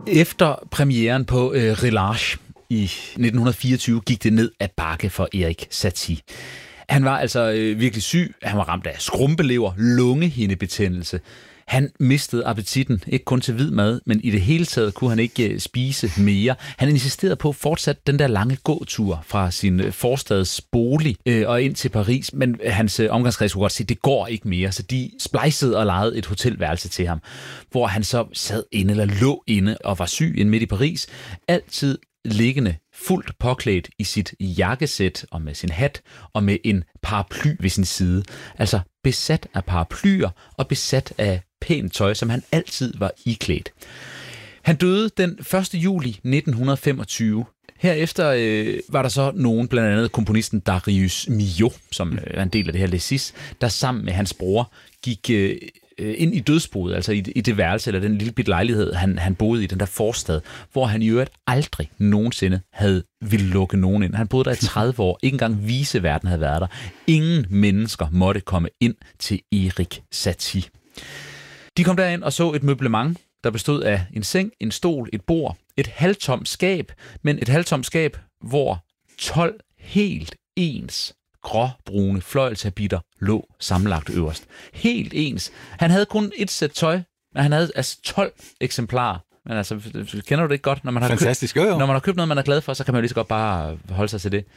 Efter premieren på Relâche i 1924 gik det ned ad bakke for Erik Satie. Han var altså virkelig syg. Han var ramt af skrumpelever, lungehindebetændelse. Han mistede appetitten, ikke kun til hvid mad, men i det hele taget kunne han ikke spise mere. Han insisterede på fortsat den der lange gåtur fra sin forstads bolig og ind til Paris, men hans omgangskreds kunne godt sige, at det går ikke mere, så de splejsede og lejede et hotelværelse til ham, hvor han så sad inde eller lå inde og var syg inde midt i Paris, altid liggende fuldt påklædt i sit jakkesæt og med sin hat og med en paraply ved sin side. Altså besat af paraplyer og besat af pænt tøj, som han altid var iklædt. Han døde den 1. juli 1925. Herefter var der så nogen, blandt andet komponisten Darius Milhaud, som er en del af det her Lessis, der sammen med hans bror gik ind i dødsboet, altså i det værelse, eller den lille bit lejlighed, han boede i, den der forstad, hvor han i øvrigt aldrig nogensinde havde ville lukke nogen ind. Han boede der i 30 år. Ikke engang viceverden havde været der. Ingen mennesker måtte komme ind til Erik Satie. De kom derind og så et møblement, der bestod af en seng, en stol, et bord, et halvtomt skab, men et halvtomt skab, hvor 12 helt ens gråbrune fløjlshabitter lå sammenlagt øverst. Helt ens. Han havde kun et sæt tøj, men han havde altså 12 eksemplarer. Men altså, kender du det ikke godt? Når man har fantastisk, købt, når man har købt noget, man er glad for, så kan man jo lige så godt bare holde sig til det.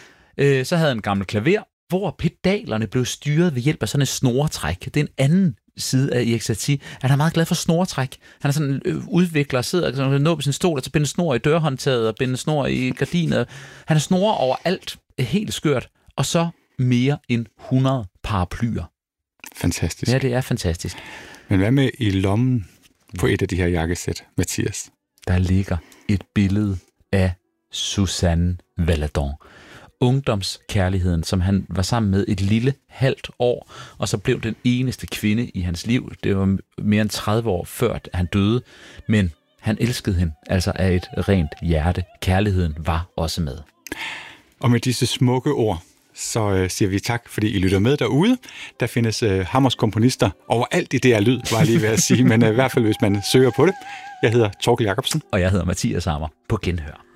Så havde han en gammel klaver, hvor pedalerne blev styret ved hjælp af sådan et snoretræk. Det er en anden side af Erik Satie. Han er meget glad for snoretræk. Han er sådan udvikler og sidder og nå på sin stol, og så binder snor i dørhåndtaget og binder snor i gardinet. Han er snorer overalt. Helt skørt. Og så mere end 100 paraplyer. Fantastisk. Ja, det er fantastisk. Men hvad med i lommen på et af de her jakkesæt, Mathias? Der ligger et billede af Suzanne Valadon. Ungdomskærligheden, som han var sammen med et lille halvt år, og så blev den eneste kvinde i hans liv. Det var mere end 30 år før han døde, men han elskede hende, altså af et rent hjerte. Kærligheden var også med. Og med disse smukke ord, så siger vi tak, fordi I lytter med derude. Der findes Hammers komponister overalt i DR Lyd, var jeg lige ved at sige, men i hvert fald, hvis man søger på det. Jeg hedder Torkel Jacobsen. Og jeg hedder Mathias Hammer. På genhør.